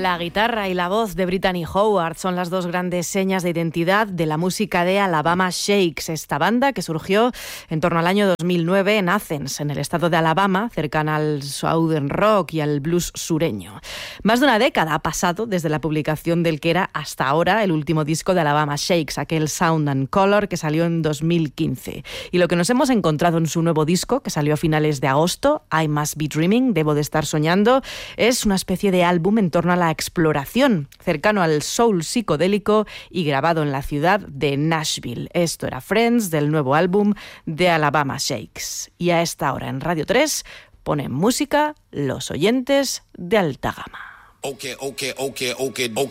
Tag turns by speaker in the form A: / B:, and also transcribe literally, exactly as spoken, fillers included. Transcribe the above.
A: La guitarra y la voz de Brittany Howard son las dos grandes señas de identidad de la música de Alabama Shakes, esta banda que surgió en torno al año dos mil nueve en Athens, en el estado de Alabama, cercana al southern rock y al blues sureño. Más de una década ha pasado desde la publicación del que era hasta ahora el último disco de Alabama Shakes, aquel Sound and Color que salió en dos mil quince. Y lo que nos hemos encontrado en su nuevo disco, que salió a finales de agosto, I Must Be Dreaming, Debo de estar soñando, es una especie de álbum en torno a la exploración, cercano al soul psicodélico y grabado en la ciudad de Nashville. Esto era Friends, del nuevo álbum de Alabama Shakes. Y a esta hora en Radio tres ponen música los oyentes de alta gama.
B: Okay, okay, okay, okay, okay.